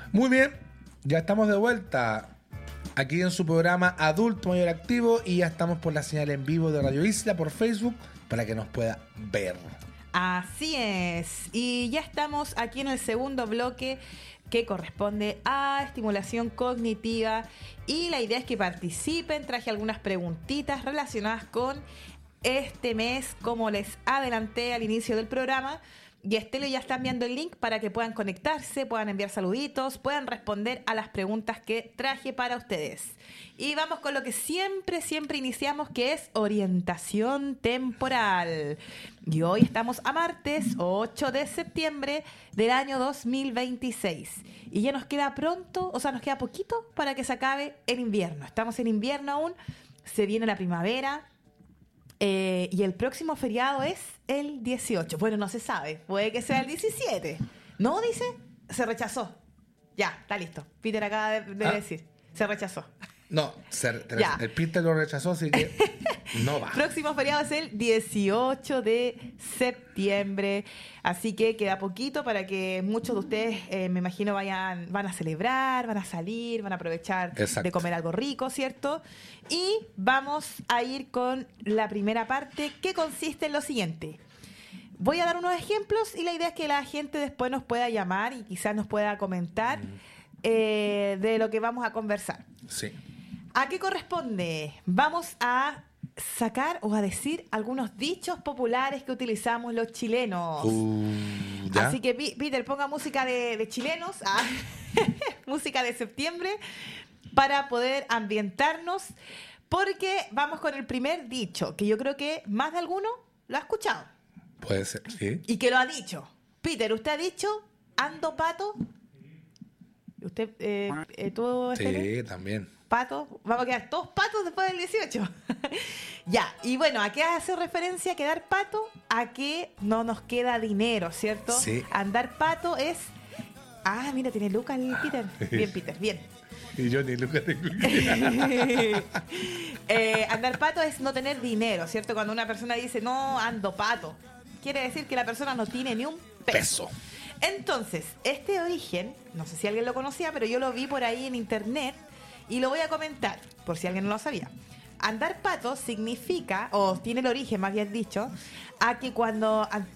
Muy bien, ya estamos de vuelta aquí en su programa Adulto Mayor Activo y ya estamos por la señal en vivo de Radio Isla por Facebook para que nos pueda ver. Así es, y ya estamos aquí en el segundo bloque que corresponde a estimulación cognitiva y la idea es que participen. Traje algunas preguntitas relacionadas con este mes, como les adelanté al inicio del programa. Y Estelio ya está enviando el link para que puedan conectarse, puedan enviar saluditos, puedan responder a las preguntas que traje para ustedes. Y vamos con lo que siempre iniciamos, que es orientación temporal. Y hoy estamos a martes 8 de septiembre del año 2026. Y ya nos queda pronto, o sea, nos queda poquito para que se acabe el invierno. Estamos en invierno aún, se viene la primavera. Y el próximo feriado es el 18. Bueno, no se sabe. Puede que sea el 17. ¿No, dice? Se rechazó. Ya, está listo. Peter acaba de decir. Se rechazó. No, el Peter lo rechazó, así que no va. Próximo feriado es el 18 de septiembre. Así que queda poquito para que muchos de ustedes, me imagino, van a celebrar, van a salir, van a aprovechar de comer algo rico, ¿cierto? Y vamos a ir con la primera parte, que consiste en lo siguiente. Voy a dar unos ejemplos y la idea es que la gente después nos pueda llamar y quizás nos pueda comentar de lo que vamos a conversar. Sí. ¿A qué corresponde? Vamos a sacar o a decir algunos dichos populares que utilizamos los chilenos. ¿Ya? Así que, Peter, ponga música de chilenos, música de septiembre, para poder ambientarnos, porque vamos con el primer dicho, que yo creo que más de alguno lo ha escuchado. Puede ser, sí. Y que lo ha dicho. Peter, ¿usted ha dicho ando pato? ¿Usted, tú, Sí, también. Pato, vamos a quedar todos patos después del 18. Ya, y bueno, ¿a qué hace referencia quedar pato? A que no nos queda dinero, ¿cierto? Sí. Andar pato es... Ah, mira, tiene Lucas el Peter. Bien, Peter, bien. Y yo ni Lucas tengo. Andar pato es no tener dinero, ¿cierto? Cuando una persona dice, no, ando pato, quiere decir que la persona no tiene ni un peso. Entonces, este origen, no sé si alguien lo conocía, pero yo lo vi por ahí en internet y lo voy a comentar, por si alguien no lo sabía. Andar pato significa, o tiene el origen, más bien dicho, a que cuando